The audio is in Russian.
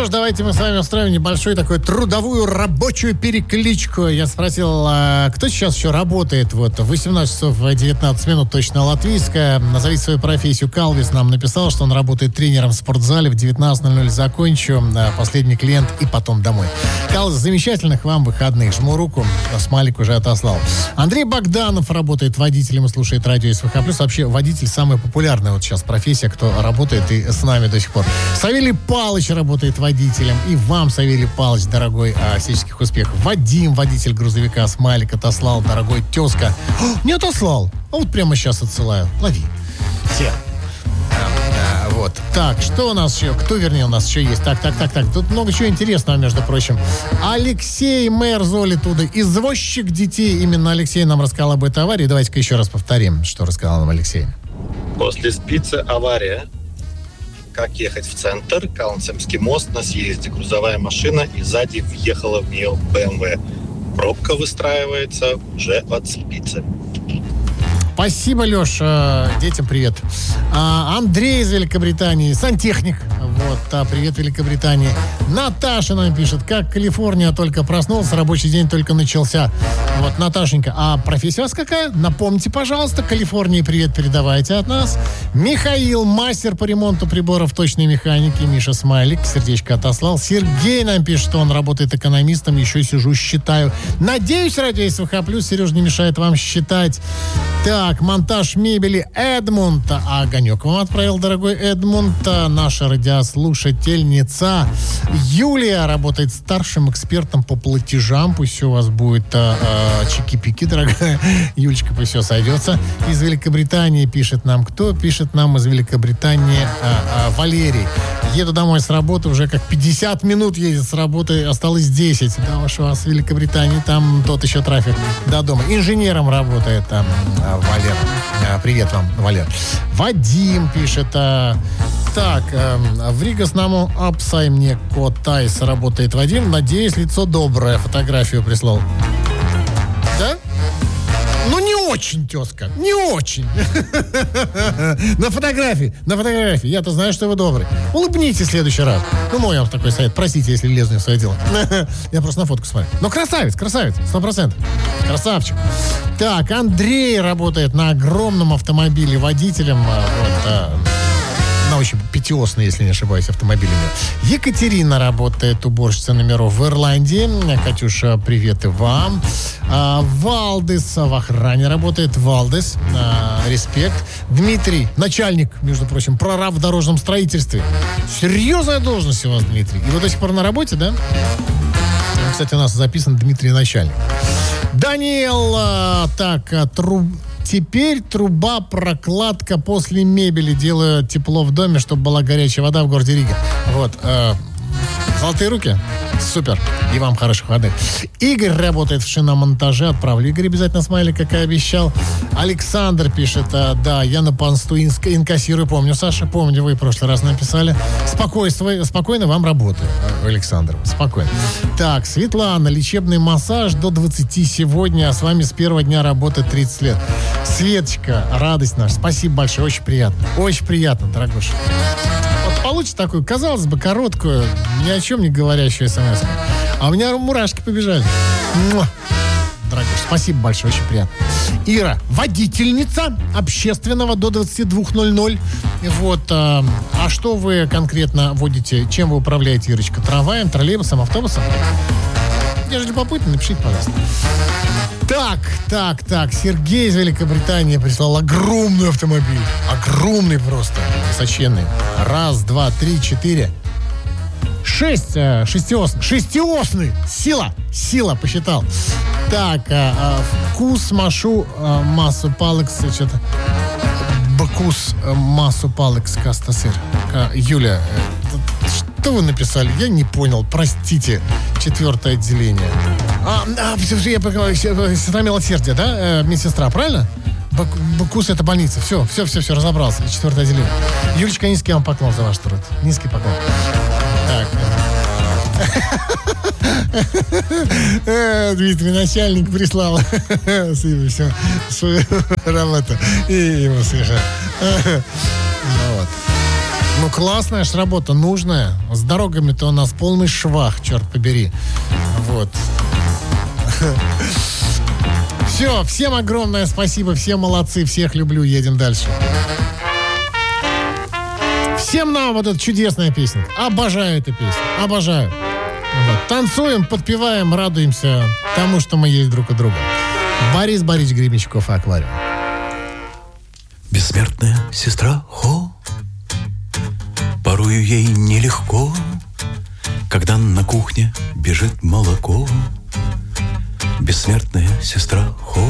ж, давайте мы с вами устроим небольшую такую трудовую рабочую перекличку. Я спросил, кто сейчас еще работает? Вот, 18 часов 19 минут точно латвийская. Назовите свою профессию. Калвис нам написал, что он работает тренером в спортзале. В 19:00 закончу. Последний клиент и потом домой. Калвис, замечательных вам выходных. Жму руку. Смайлик уже отослал. Андрей Богданов работает водителем и слушает радио СВХ+. Вообще, водитель самая популярная вот сейчас профессия, кто работает и с нами до сих пор. Савелий Палыч работает водителем. И вам, Савелий Палыч, дорогой, всяческих успехов. Вадим, водитель грузовика, смайлик отослал, дорогой тезка. Не отослал, а вот прямо сейчас отсылаю. Лови. Все. Вот. Так, что у нас еще? Кто, вернее, у нас еще есть? Так. Тут много чего интересного, между прочим. Алексей, мэр Золитуда, извозчик детей. Именно Алексей нам рассказал об этой аварии. Давайте-ка еще раз повторим, что рассказал нам Алексей. После Спицы авария. Как ехать в центр? Калнцемский мост на съезде. Грузовая машина и сзади въехала в нее БМВ. Пробка выстраивается уже от Спицы. Спасибо, Леш. Детям привет. Андрей из Великобритании, сантехник. Вот, привет, Великобритании. Наташа нам пишет, как Калифорния только проснулся, рабочий день только начался. Вот, Наташенька, а профессия у вас какая? Напомните, пожалуйста, Калифорнии привет передавайте от нас. Михаил, мастер по ремонту приборов точной механики. Миша смайлик, сердечко отослал. Сергей нам пишет, что он работает экономистом, еще сижу, считаю. Надеюсь, радио СВХ+, Сереж, не мешает вам считать. Так, монтаж мебели Эдмунд. Огонек вам отправил, дорогой Эдмунд. Наша радиослушательница Юлия работает старшим экспертом по платежам. Пусть все у вас будет чики-пики, дорогая Юлечка, пусть все сойдется. Из Великобритании пишет нам. Кто пишет нам из Великобритании? Валерий. Еду домой с работы, уже как 50 минут едет с работы, осталось 10. Да уж у вас в Великобритании там тот еще трафик до дома. Инженером работает там Валер. Привет вам, Валер. Вадим пишет. Так, в Ригас нам апсай мне котайс работает Вадим. Надеюсь, лицо доброе. Фотографию прислал. Да? Ну, не очень, тезка, не очень. На фотографии. Я-то знаю, что вы добрый. Улыбнитесь в следующий раз. Ну, мой вам такой совет. Простите, если лезу в свое дело. Я просто на фотку смотрю. Но красавец, 100%. Красавчик. Так, Андрей работает на огромном автомобиле водителем. На очень пятиосной, если не ошибаюсь, автомобилями. Екатерина работает уборщицей номеров в Ирландии. Катюша, привет и вам. Валдес в охране работает. Валдес, респект. Дмитрий, начальник, между прочим, прораб в дорожном строительстве. Серьезная должность у вас, Дмитрий. И вы до сих пор на работе, да? Кстати, у нас записан Дмитрий начальник. Даниэл, Теперь труба, прокладка после мебели. Делаю тепло в доме, чтобы была горячая вода в городе Рига. Вот. Золотые руки. Супер. И вам хороших выходных. Игорь работает в шиномонтаже. Отправлю Игорь обязательно смайлик, как и обещал. Александр пишет. Да, я на посту инкассирую. Помню, Саша, помню, вы в прошлый раз написали. Спокойно вам работаю, Александр. Спокойно. Так, Светлана. Лечебный массаж до 20 сегодня. А с вами с первого дня работы 30 лет. Светочка, радость наша. Спасибо большое. Очень приятно. Очень приятно, дорогуша. Вот получится такую, казалось бы, короткую, ни о чем не говорящую смс. А у меня мурашки побежали. Дорогой, спасибо большое, очень приятно. Ира, водительница общественного до 22:00. Вот, а что вы конкретно водите? Чем вы управляете, Ирочка? Трамваем, троллейбусом, автобусом? Если любопытно, напишите, пожалуйста. Так. Сергей из Великобритании прислал огромный автомобиль. Огромный просто. Высоченный. 1, 2, 3, 4. 6 шестиосный. Сила, посчитал. Так, вкус машу массу палекс. Что-то. Бакус массу палекс кастасыр. Юля, что вы написали? Я не понял. Простите. 4 отделение. Я понял, сестра милосердия, да? Медсестра, правильно? Бакус — это больница. Все, разобрался. 4 отделение. Юлечка, низкий вам поклон за ваш труд. Низкий поклон. Так. Дмитрий, начальник прислал все свою работу. И ему совершенно. Вот. Ну, классная ж работа, нужная. С дорогами-то у нас полный швах, черт побери. Вот. Все, всем огромное спасибо, все молодцы, всех люблю, едем дальше. Всем нам вот эта чудесная песня. Обожаю эту песню, обожаю. Вот. Танцуем, подпеваем, радуемся тому, что мы есть друг у друга. Борис Борисович Гребенщиков, «Аквариум». Бессмертная сестра Хо, порою ей нелегко, когда на кухне бежит молоко. Бессмертная сестра Хо.